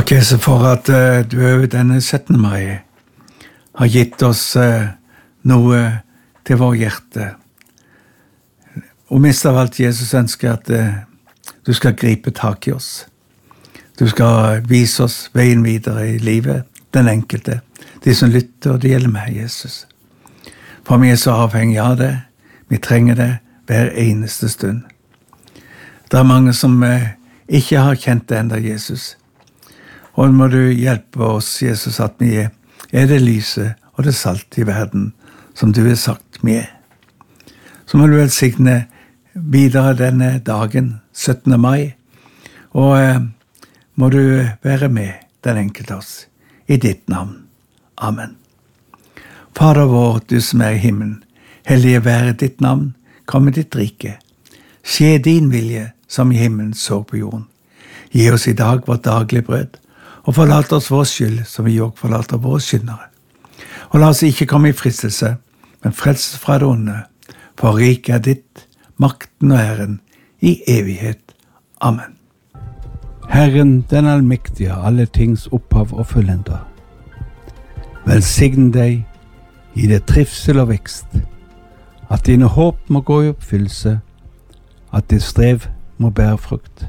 Takk, Jesus, for at du over denne 17. mai har gitt oss noe til vår hjerte. Og mest av alt, Jesus, ønsker at du skal gripe tak i oss. Du skal vise oss veien videre i livet, den enkelte, de som lytter, og det gjelder meg, Jesus. For vi er så avhengig av det. Vi trenger det hver eneste stund. Det er mange som ikke har kjent det enda, Jesus. Og nå må du hjelpe oss, Jesus, at vi er det lyset og det salt i verden, som du har sagt vi er. Så må du velsigne videre denne dagen, 17. mai, og må du være med den enkelte oss, i ditt navn. Amen. Fader vår, du som er i himmelen, hellige være ditt navn, kom med ditt rike. Skje din vilje, som i himmelen så på jorden. Gi oss i dag vårt daglige brød, og forlat oss vår skyld, som vi også forlater våre syndere. Og la oss ikke komme i fristelse, men frels fra det onde, for riket er ditt, makten og æren, i evighet. Amen. Herren, den allmektige, alle tings opphav og fullender. Velsign deg, gi deg trivsel og vekst, at dine håp må gå i oppfyllelse, at ditt strev må bære frukt,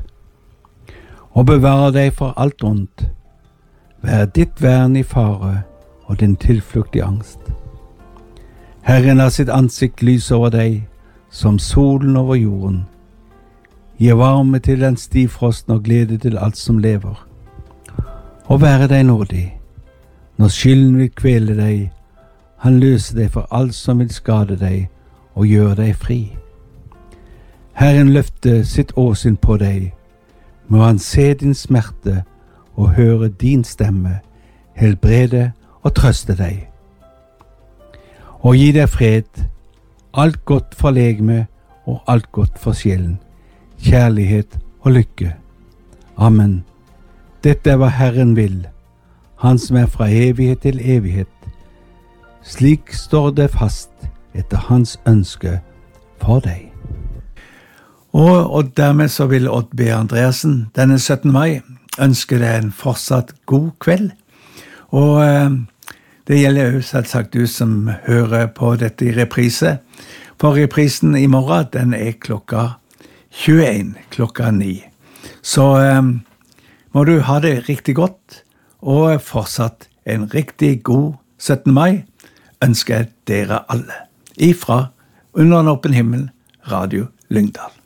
og bevare deg for alt ondt. Vær ditt vern i fare og din tilflukt i angst. Herren har sitt ansikt lys over deg, som solen over jorden. Gi varme til den stivfrosten og glede til alt som lever. Og være deg nådig. Når skylden vil kvele deg, han løser deg for alt som vil skade deg og gjøre deg fri. Herren løfter sitt åsyn på deg, må han se din smerte og høre din stemme, helbrede og trøste deg. Og gi deg fred, alt godt for legeme og alt godt for sjelen, kjærlighet og lykke. Amen. Dette er hva Herren vil, han som er fra evighet til evighet. Slik står det fast etter hans ønske for deg. Og dermed så vil Odd B. Andreassen denne 17. mai ønske deg en fortsatt god kveld. Og det gjelder jo selvsagt du som hører på dette i reprise. For reprisen i morgen, den er klokka 21, klokka 9. Så må du ha det riktig godt, og fortsatt en riktig god 17. mai ønsker jeg dere alle. Ifra Under en åpen himmel, Radio Lyngdal.